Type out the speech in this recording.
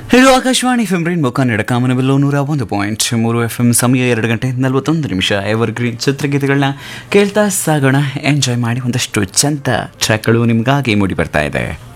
ಇದು Akashvani F M rainbow Kannada ಕಾಮನಬಿಲ್ಲು 101.3 FM. ಸಮಯ 2:41. Ever green ಚಿತ್ರಗೀತೆಗಳನ್ನ ಕೇಳ್ತಾ ಸಾಗೋಣ, ಎಂಜಾಯ್ ಮಾಡಿ. ಒಂದಷ್ಟು ಚಂದ ಟ್ರ್ಯಾಕ್ಗಳು ನಿಮಗಾಗಿ ಮೂಡಿ ಬರ್ತಾ ಇದೆ.